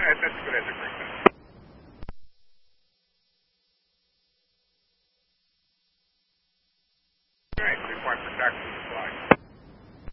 That's a good answer, Frank. All right, 3 point for taxi.